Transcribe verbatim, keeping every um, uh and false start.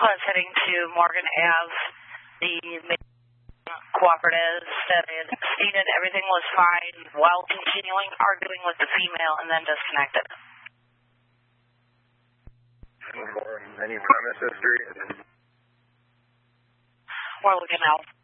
was heading to Morgan Ave. The cooperative said it stated everything was fine while continuing arguing with the female and then disconnected. Any premise history? We're looking out.